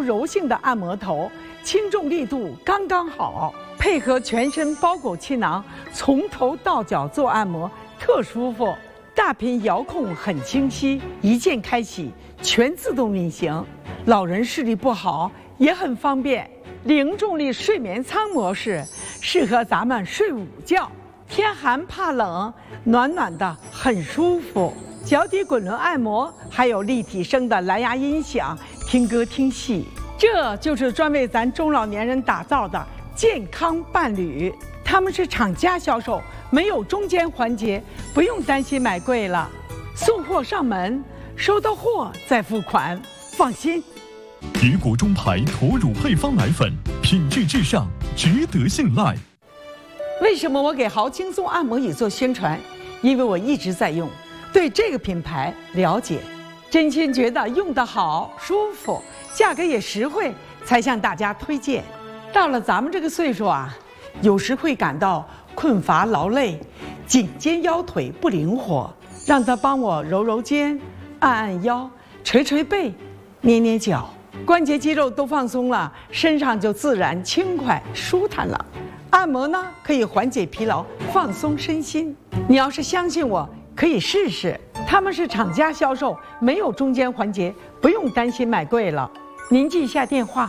柔性的按摩头，轻重力度刚刚好，配合全身包裹气囊，从头到脚做按摩特舒服。大屏遥控很清晰，一键开启，全自动运行。老人视力不好也很方便。零重力睡眠舱模式适合咱们睡午觉，天寒怕冷，暖暖的很舒服。脚底滚轮按摩，还有立体声的蓝牙音响，听歌听戏。这就是专为咱中老年人打造的健康伴侣。他们是厂家销售，没有中间环节，不用担心买贵了。送货上门，收到货再付款，放心。 别国中牌驼乳配方奶粉，品质至上，值得信赖。 为什么我给豪轻松按摩椅做宣传？因为我一直在用，对这个品牌了解，真心觉得用得好、舒服，价格也实惠，才向大家推荐。到了咱们这个岁数啊，有时会感到困乏劳累，颈肩腰腿不灵活，让他帮我揉揉肩，按按腰，捶捶背，捏捏脚，关节肌肉都放松了，身上就自然轻快舒坦了。按摩呢，可以缓解疲劳，放松身心。你要是相信我，可以试试。他们是厂家销售，没有中间环节，不用担心买贵了。您记一下电话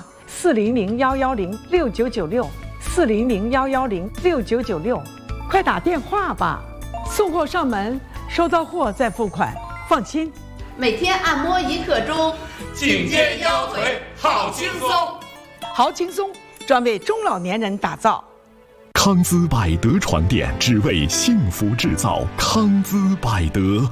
：400-110-6996，400-110-6996，快打电话吧。送货上门，收到货再付款，放心。 每天按摩1刻钟， 颈肩腰腿好轻松。 好轻松，专为中老年人打造。 康姿百德床垫，只为幸福制造。康姿百德，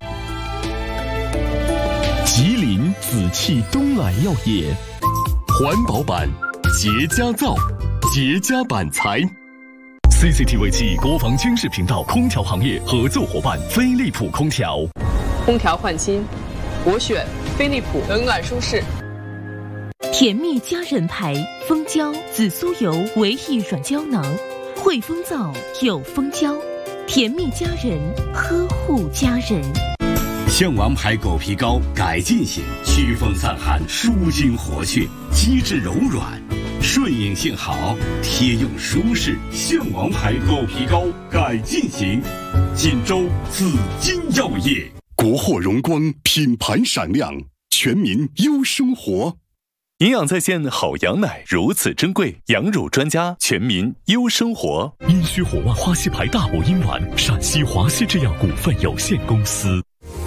吉林紫气东来药业，环保版，节家造，节家板材。CCTV 7国防军事频道空调行业合作伙伴飞利浦空调。 空调换新，我选飞利浦，冷暖舒适。 甜蜜佳人牌蜂胶紫苏油维 E 软胶囊，汇丰皂有蜂胶，甜蜜佳人，呵护家人。 象王牌狗皮膏改进型，驱风散寒，舒筋活血，机质柔软，顺应性好，贴用舒适。象王牌狗皮膏改进型，锦州紫金药业。 国货荣光，品牌闪亮，全民优生活。营养在线好羊奶如此珍贵，羊乳专家，全民优生活。阴虚火旺花溪牌大补阴丸，陕西华西制药股份有限公司。